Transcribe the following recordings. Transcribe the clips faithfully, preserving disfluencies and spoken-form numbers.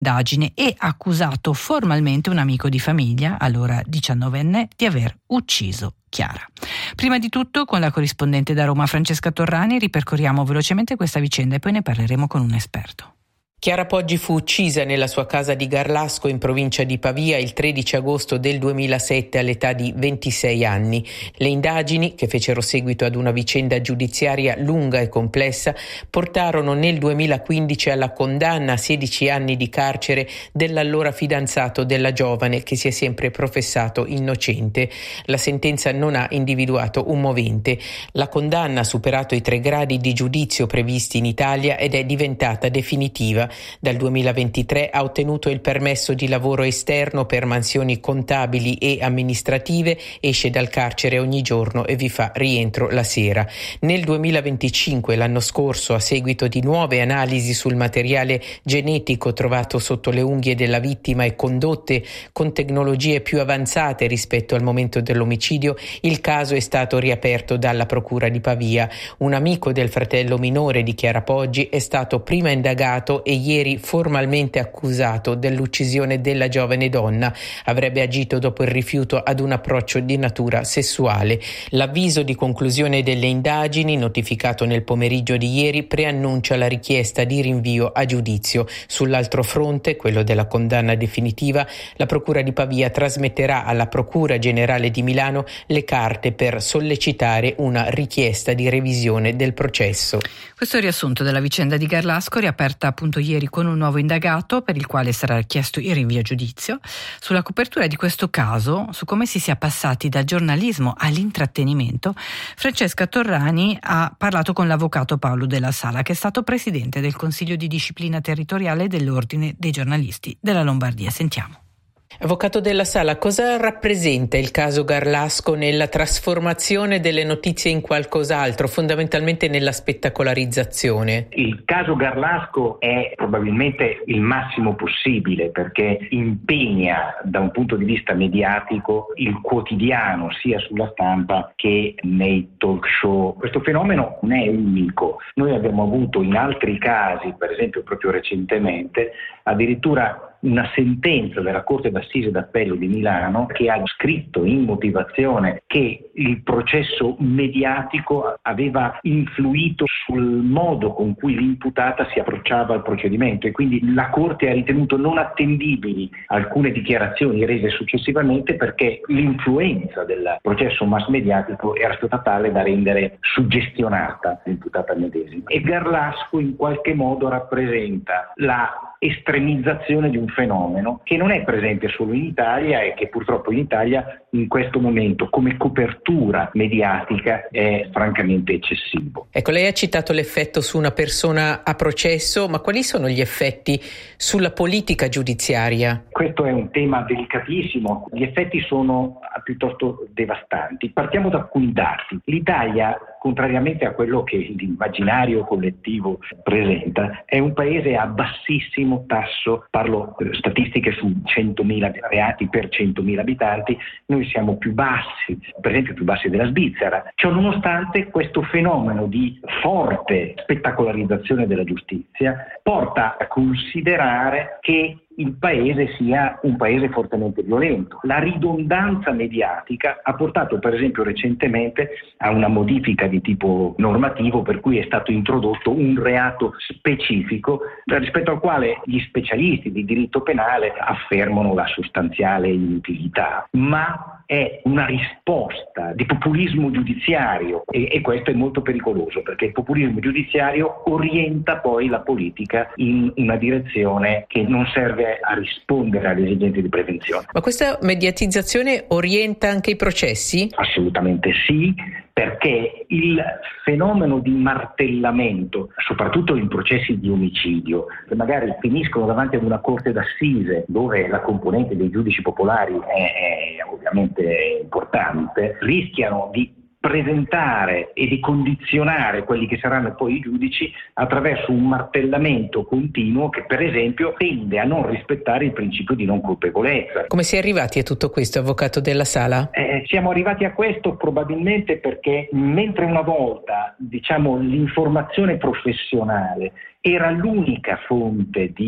d'indagine e accusato formalmente un amico di famiglia, allora diciannovenne, di aver ucciso Chiara. Prima di tutto, con la corrispondente da Roma Francesca Torrani, ripercorriamo velocemente questa vicenda e poi ne parleremo con un esperto. Chiara Poggi fu uccisa nella sua casa di Garlasco in provincia di Pavia il tredici agosto del duemilasette all'età di ventisei anni. Le indagini, che fecero seguito ad una vicenda giudiziaria lunga e complessa, portarono nel duemilaquindici alla condanna a sedici anni di carcere dell'allora fidanzato della giovane, che si è sempre professato innocente. La sentenza non ha individuato un movente. La condanna ha superato i tre gradi di giudizio previsti in Italia ed è diventata definitiva. Dal duemilaventitré ha ottenuto il permesso di lavoro esterno per mansioni contabili e amministrative, esce dal carcere ogni giorno e vi fa rientro la sera. Nel duemilaventicinque, l'anno scorso, a seguito di nuove analisi sul materiale genetico trovato sotto le unghie della vittima e condotte con tecnologie più avanzate rispetto al momento dell'omicidio, il caso è stato riaperto dalla Procura di Pavia. Un amico del fratello minore di Chiara Poggi è stato prima indagato e ieri formalmente accusato dell'uccisione della giovane donna. Avrebbe agito dopo il rifiuto ad un approccio di natura sessuale. L'avviso di conclusione delle indagini, notificato nel pomeriggio di ieri, preannuncia la richiesta di rinvio a giudizio. Sull'altro fronte, quello della condanna definitiva, la Procura di Pavia trasmetterà alla Procura Generale di Milano le carte per sollecitare una richiesta di revisione del processo. Questo è il riassunto della vicenda di Garlasco, riaperta appunto ieri con un nuovo indagato per il quale sarà chiesto il rinvio a giudizio. Sulla copertura di questo caso, su come si sia passati dal giornalismo all'intrattenimento, Francesca Torrani ha parlato con l'avvocato Paolo Della Sala, che è stato presidente del Consiglio di Disciplina Territoriale dell'Ordine dei Giornalisti della Lombardia. Sentiamo. Avvocato Della Sala, cosa rappresenta il caso Garlasco nella trasformazione delle notizie in qualcos'altro, fondamentalmente nella spettacolarizzazione? Il caso Garlasco è probabilmente il massimo possibile perché impegna da un punto di vista mediatico il quotidiano sia sulla stampa che nei talk show. Questo fenomeno non è unico. Noi abbiamo avuto in altri casi, per esempio proprio recentemente, addirittura una sentenza della Corte d'Assise d'Appello di Milano che ha scritto in motivazione che il processo mediatico aveva influito sul modo con cui l'imputata si approcciava al procedimento e quindi la Corte ha ritenuto non attendibili alcune dichiarazioni rese successivamente perché l'influenza del processo mass mediatico era stata tale da rendere suggestionata l'imputata medesima. E Garlasco in qualche modo rappresenta la estremizzazione di un fenomeno che non è presente solo in Italia e che purtroppo in Italia in questo momento come copertura mediatica è francamente eccessivo. Ecco, lei ha citato l'effetto su una persona a processo, ma quali sono gli effetti sulla politica giudiziaria? Questo è un tema delicatissimo, gli effetti sono piuttosto devastanti. Partiamo da alcuni dati. L'Italia, contrariamente a quello che l'immaginario collettivo presenta, è un paese a bassissimo tasso, parlo eh, statistiche su centomila reati per centomila abitanti, noi siamo più bassi, per esempio più bassi della Svizzera. Ciò nonostante, questo fenomeno di forte spettacolarizzazione della giustizia porta a considerare che il paese sia un paese fortemente violento. La ridondanza mediatica ha portato per esempio recentemente a una modifica di tipo normativo per cui è stato introdotto un reato specifico rispetto al quale gli specialisti di diritto penale affermano la sostanziale inutilità, ma è una risposta di populismo giudiziario e, e questo è molto pericoloso perché il populismo giudiziario orienta poi la politica in una direzione che non serve a rispondere alle esigenze di prevenzione. Ma questa mediatizzazione orienta anche i processi? Assolutamente sì, perché il fenomeno di martellamento, soprattutto in processi di omicidio, che magari finiscono davanti ad una corte d'assise dove la componente dei giudici popolari è, è ovviamente importante, rischiano di presentare e di condizionare quelli che saranno poi i giudici attraverso un martellamento continuo che per esempio tende a non rispettare il principio di non colpevolezza. Come si è arrivati a tutto questo, avvocato Della Sala? Eh, siamo arrivati a questo probabilmente perché mentre una volta diciamo l'informazione professionale era l'unica fonte di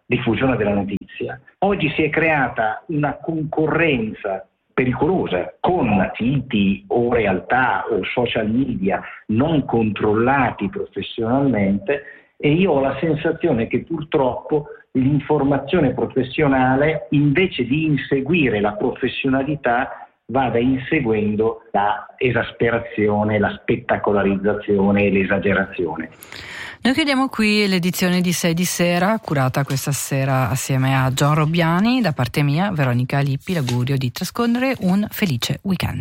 diffusione della notizia. Oggi si è creata una concorrenza pericolosa con siti o realtà o social media non controllati professionalmente, e io ho la sensazione che purtroppo l'informazione professionale, invece di inseguire la professionalità, vada inseguendo la esasperazione, la spettacolarizzazione e l'esagerazione. Noi chiudiamo qui l'edizione di sei di sera, curata questa sera assieme a John Robbiani. Da parte mia, Veronica Lippi, l'augurio di trascorrere un felice weekend.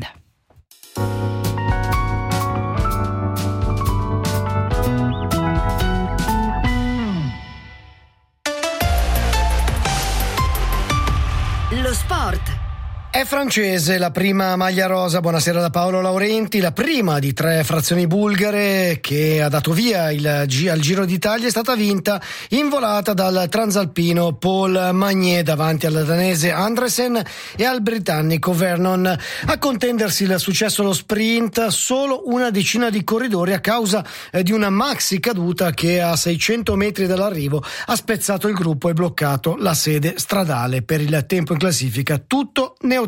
Lo sport. È francese la prima maglia rosa. Buonasera da Paolo Laurenti. La prima di tre frazioni bulgare che ha dato via il G- al Giro d'Italia è stata vinta in volata dal transalpino Paul Magnier davanti al danese Andresen e al britannico Vernon. A contendersi il successo allo sprint solo una decina di corridori a causa di una maxi caduta che a seicento metri dall'arrivo ha spezzato il gruppo e bloccato la sede stradale. Per il tempo in classifica tutto neutralizzato.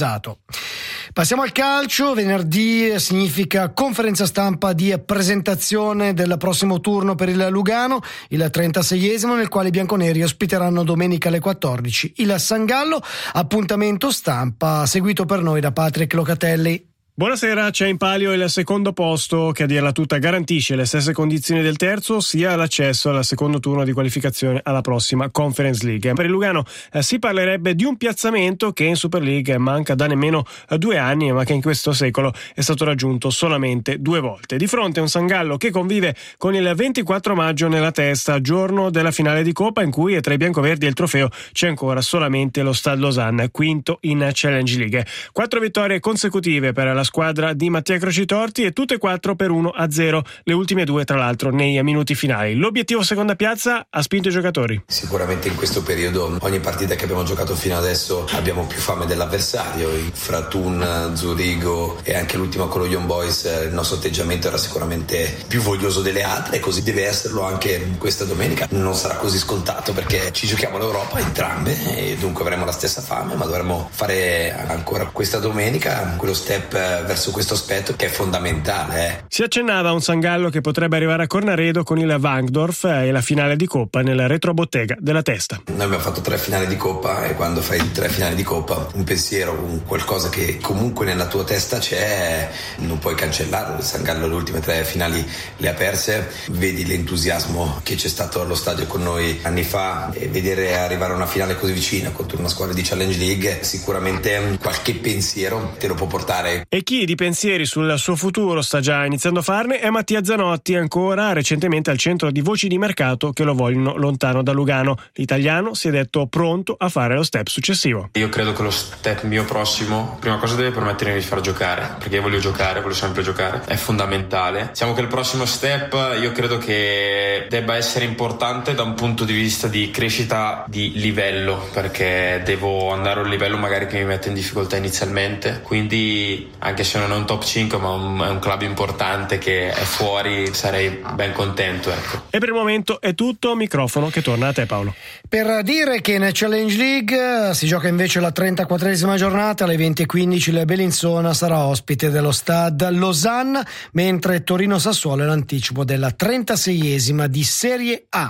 Passiamo al calcio. Venerdì significa conferenza stampa di presentazione del prossimo turno per il Lugano, il trentaseiesimo, nel quale i bianconeri ospiteranno domenica alle quattordici il San Gallo. Appuntamento stampa seguito per noi da Patrick Locatelli. Buonasera, c'è in palio il secondo posto che a dirla tutta garantisce le stesse condizioni del terzo, sia l'accesso al secondo turno di qualificazione alla prossima Conference League. Per il Lugano eh, si parlerebbe di un piazzamento che in Super League manca da nemmeno eh, due anni, ma che in questo secolo è stato raggiunto solamente due volte. Di fronte a un San Gallo che convive con il ventiquattro maggio nella testa, giorno della finale di Coppa, in cui tra i biancoverdi e il trofeo c'è ancora solamente lo Stade Lausanne, quinto in Challenge League. Quattro vittorie consecutive per la squadra di Mattia Crocitorti e tutte e quattro per uno a zero, le ultime due tra l'altro nei minuti finali. L'obiettivo seconda piazza ha spinto i giocatori. Sicuramente in questo periodo ogni partita che abbiamo giocato fino adesso abbiamo più fame dell'avversario. Fra Thun, Zurigo e anche l'ultima con lo Young Boys il nostro atteggiamento era sicuramente più voglioso delle altre, e così deve esserlo anche questa domenica. Non sarà così scontato perché ci giochiamo l'Europa entrambe e dunque avremo la stessa fame, ma dovremo fare ancora questa domenica quello step verso questo aspetto che è fondamentale. Eh. Si accennava a un San Gallo che potrebbe arrivare a Cornaredo con il Wankdorf e la finale di Coppa nel retrobottega della testa. Noi abbiamo fatto tre finali di Coppa e quando fai tre finali di Coppa un pensiero, un qualcosa che comunque nella tua testa c'è, non puoi cancellarlo. Il San Gallo le ultime tre finali le ha perse, vedi l'entusiasmo che c'è stato allo stadio con noi anni fa e vedere arrivare a una finale così vicina contro una squadra di Challenge League sicuramente qualche pensiero te lo può portare. E chi di pensieri sul suo futuro sta già iniziando a farne è Mattia Zanotti, ancora recentemente al centro di voci di mercato che lo vogliono lontano da Lugano. L'italiano si è detto pronto a fare lo step successivo. Io credo che lo step mio prossimo, prima cosa deve permettermi di far giocare, perché io voglio giocare, voglio sempre giocare, è fondamentale. Diciamo che il prossimo step io credo che debba essere importante da un punto di vista di crescita di livello, perché devo andare a un livello magari che mi mette in difficoltà inizialmente, quindi anche se non è un top cinque ma un, è un club importante che è fuori, sarei ben contento, ecco. E per il momento è tutto, microfono che torna a te Paolo. Per dire che in Challenge League si gioca invece la trentaquattresima giornata, alle venti e quindici il Bellinzona sarà ospite dello Stade Lausanne, mentre Torino-Sassuolo è l'anticipo della trentaseiesima di Serie A.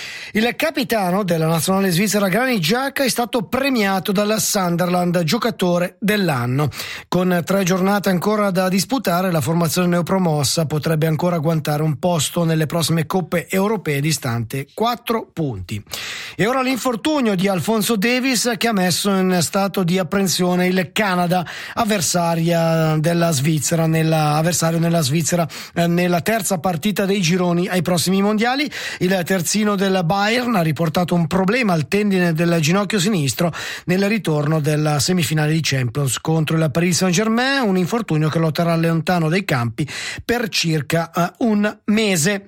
Il capitano della nazionale svizzera Granit Xhaka è stato premiato dal Sunderland giocatore dell'anno. Con tre giornate ancora da disputare, la formazione neopromossa potrebbe ancora agguantare un posto nelle prossime coppe europee, distante quattro punti. E ora l'infortunio di Alphonso Davies, che ha messo in stato di apprensione il Canada, avversaria della Svizzera nella, avversario nella Svizzera eh, nella terza partita dei gironi ai prossimi mondiali. Il terzino del Bayern ha riportato un problema al tendine del ginocchio sinistro nel ritorno della semifinale di Champions contro il Paris Saint-Germain, un infortunio che lo terrà lontano dai campi per circa uh, un mese.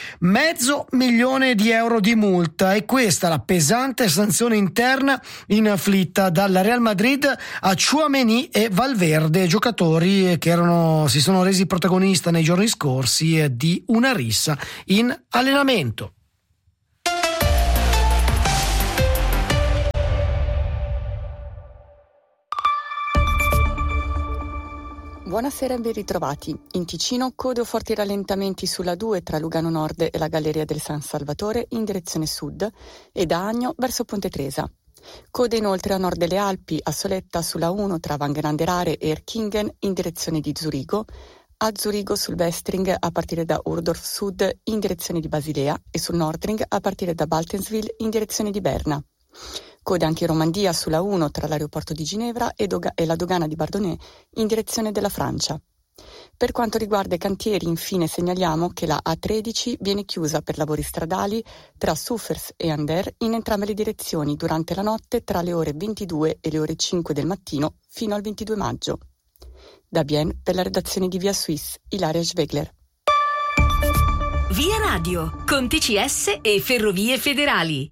Mezzo milione di euro di multa, e questa la pesante sanzione interna inflitta dal Real Madrid a Tchouaméni e Valverde, giocatori che erano, si sono resi protagonista nei giorni scorsi di una rissa in allenamento. Buonasera e ben ritrovati. In Ticino code o forti rallentamenti sulla due tra Lugano Nord e la Galleria del San Salvatore in direzione sud e da Agno verso Ponte Tresa. Code inoltre a nord delle Alpi, a Soletta sulla uno tra Wangenanderare e Erkingen in direzione di Zurigo, a Zurigo sul Westring a partire da Urdorf Sud in direzione di Basilea e sul Nordring a partire da Baltenswil in direzione di Berna. Code anche in Romandia sulla uno tra l'aeroporto di Ginevra e, Doga- e la dogana di Bardonnay in direzione della Francia. Per quanto riguarda i cantieri, infine segnaliamo che la A tredici viene chiusa per lavori stradali tra Suffers e Ander in entrambe le direzioni durante la notte tra le ore ventidue e le ore cinque del mattino fino al ventidue maggio. Da Bienne, per la redazione di Via Suisse, Ilaria Schwegler. Via Radio, con T C S e Ferrovie Federali.